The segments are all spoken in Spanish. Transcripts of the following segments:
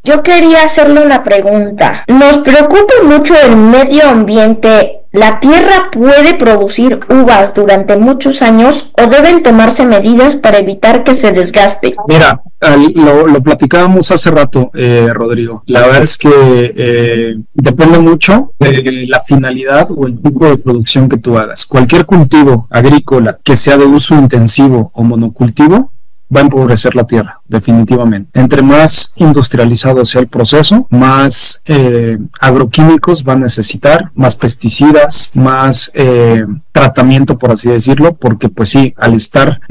Yo quería hacerle una pregunta. Nos preocupa mucho el medio ambiente. ¿La tierra puede producir uvas durante muchos años o deben tomarse medidas para evitar que se desgaste? Mira, lo platicábamos hace rato, Rodrigo. La verdad es que depende mucho de la finalidad o el tipo de producción que tú hagas. Cualquier cultivo agrícola que sea de uso intensivo o monocultivo va a empobrecer la tierra, definitivamente. Entre más industrializado sea el proceso, más agroquímicos va a necesitar, más pesticidas, más tratamiento, por así decirlo, porque pues sí, al estar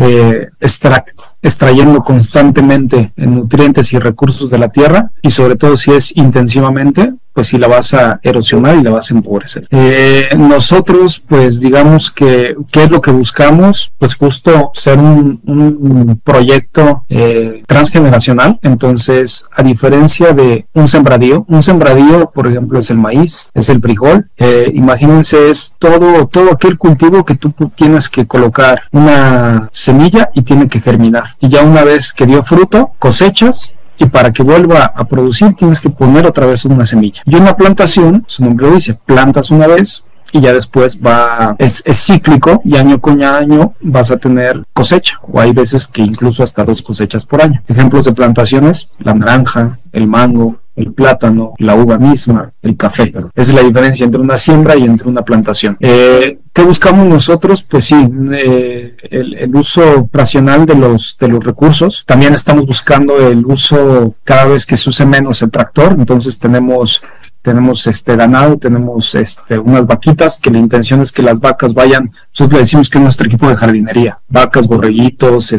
extrayendo constantemente nutrientes y recursos de la tierra, y sobre todo si es intensivamente, pues sí la vas a erosionar y la vas a empobrecer. Nosotros, pues digamos que, ¿qué es lo que buscamos? Pues justo ser un proyecto transgeneracional. Entonces, a diferencia de un sembradío, por ejemplo, es el maíz, es el frijol. Imagínense, es todo aquel cultivo que tú tienes que colocar una semilla y tiene que germinar. Y ya una vez que dio fruto, cosechas, y para que vuelva a producir tienes que poner otra vez una semilla. Y una plantación, su nombre lo dice, plantas una vez y ya después es cíclico, y año con año vas a tener cosecha, o hay veces que incluso hasta 2 cosechas por año. Ejemplos de plantaciones: la naranja, el mango, el plátano, la uva misma, el café. Esa es la diferencia entre una siembra y entre una plantación. ¿Qué buscamos nosotros? Pues sí, el uso racional de los recursos. También estamos buscando el uso cada vez que se use menos el tractor. Entonces tenemos ganado, tenemos unas vaquitas, que la intención es que las vacas vayan, nosotros le decimos que es nuestro equipo de jardinería, vacas, borreguitos,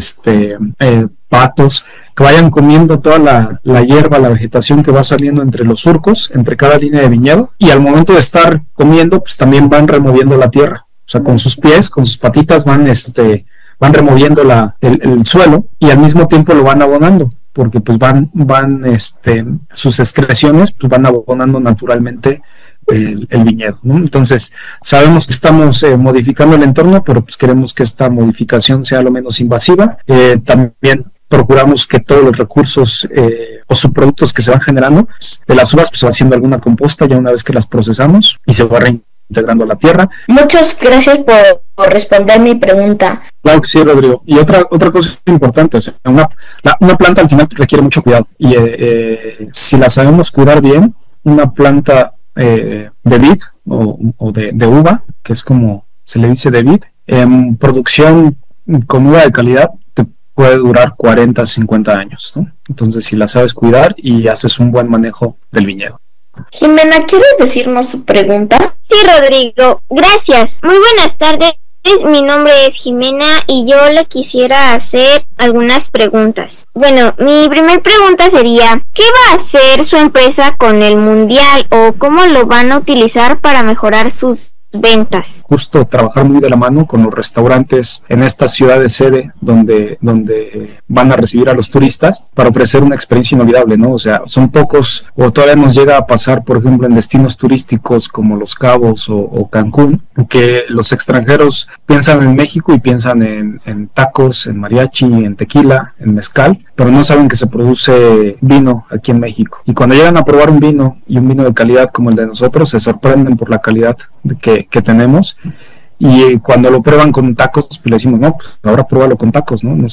patos, que vayan comiendo toda la hierba, la vegetación que va saliendo entre los surcos, entre cada línea de viñedo, y al momento de estar comiendo, pues también van removiendo la tierra, o sea, con sus pies, con sus patitas van removiendo el suelo, y al mismo tiempo lo van abonando, porque pues van sus excreciones pues van abonando naturalmente el viñedo, ¿no? Entonces sabemos que estamos modificando el entorno, pero pues queremos que esta modificación sea lo menos invasiva. También procuramos que todos los recursos o subproductos que se van generando de las uvas, pues se va haciendo alguna composta ya una vez que las procesamos y se va reintegrando a la tierra. Muchas gracias por responder mi pregunta. Claro que sí, Rodrigo. Y otra cosa importante, o sea, una planta al final requiere mucho cuidado, y si la sabemos cuidar bien, una planta de vid o de uva, que es como se le dice de vid, en producción con uva de calidad te puede durar 40, 50 años, ¿no? Entonces, si la sabes cuidar y haces un buen manejo del viñedo. Jimena, ¿quieres decirnos su pregunta? Sí, Rodrigo, gracias. Muy buenas tardes. Mi nombre es Jimena y yo le quisiera hacer algunas preguntas. Bueno, mi primer pregunta sería: ¿qué va a hacer su empresa con el mundial o cómo lo van a utilizar para mejorar sus ventas? Justo trabajar muy de la mano con los restaurantes en esta ciudad de sede donde van a recibir a los turistas para ofrecer una experiencia inolvidable, ¿no? O sea, son pocos, o todavía nos llega a pasar, por ejemplo, en destinos turísticos como Los Cabos o Cancún, que los extranjeros piensan en México y piensan en tacos, en mariachi, en tequila, en mezcal, pero no saben que se produce vino aquí en México. Y cuando llegan a probar un vino, y un vino de calidad como el de nosotros, se sorprenden por la calidad que tenemos. Y cuando lo prueban con tacos, pues le decimos, no, pues ahora pruébalo con tacos, ¿no?